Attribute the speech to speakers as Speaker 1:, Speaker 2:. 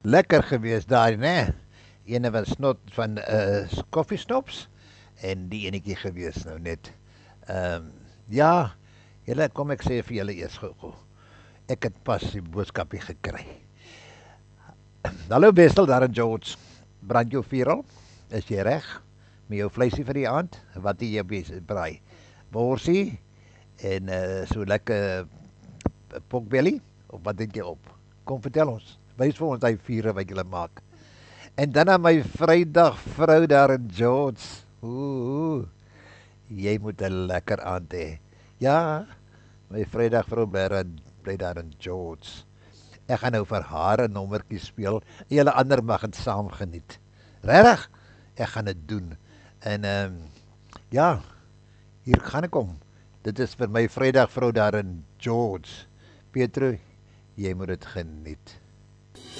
Speaker 1: Lekker geweest daai, né? Ene was snot van koffiesnops en die enetjie gewees nou net. Ja, julle kom ek sê vir julle eers gou-gou. Ek het pas die boodskapie gekry. Hallo Wessel daar in George. Brand jou vuur al? Is jy reg? Met jou vleisie vir die aand? Wat jy braai? Borsie en so lekker porkbelly of wat dink jy op? Kom vertel ons. Wys vir ons daai vure wat jy maak. En dan aan my Vrydag vrou daar in George. Ooh, jy moet 'n lekker aand hê. Ja, my Vrydag vrou bly daar in George. Ek gaan nou vir haar 'n nommertjie speel en julle ander mag dit saam geniet. Regtig? Ek gaan dit doen. En ja, hier gaan ek kom. Dit is vir my Vrydag vrou daar in George. Petro, jy moet dit geniet.